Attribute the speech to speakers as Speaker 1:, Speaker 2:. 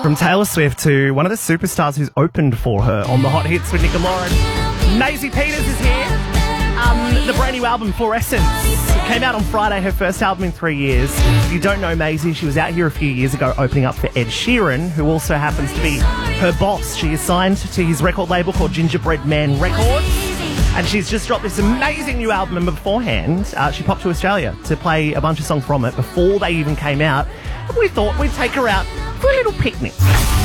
Speaker 1: From Taylor Swift to one of the superstars who's opened for her on the Hot Hits with Nick and Lauren. Maisie Peters is here. The brand new album, Fluorescence, came out on Friday, her first album in 3 years. If you don't know Maisie, she was out here a few years ago opening up for Ed Sheeran, who also happens to be her boss. She is signed to his record label called Gingerbread Man Records. And she's just dropped this amazing new album, and beforehand, she popped to Australia to play a bunch of songs from it before they even came out. And we thought we'd take her out for a little picnic.